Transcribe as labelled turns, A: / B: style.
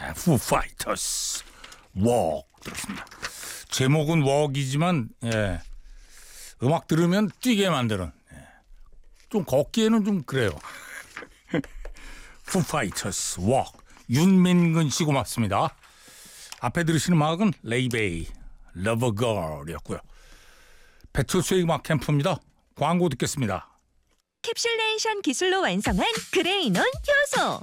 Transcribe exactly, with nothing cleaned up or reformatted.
A: 네, Foo Fighters Walk 들었습니다. 제목은 Walk이지만 예, 음악 들으면 뛰게 만드는 예, 좀 걷기에는 좀 그래요. Foo Fighters Walk. 윤민근 씨 고맙습니다. 앞에 들으시는 음악은 레이베이 Love a Girl이었고요. 배철수의 음악 캠프입니다. 광고 듣겠습니다.
B: 캡슐레이션 기술로 완성한 그레이논 효소.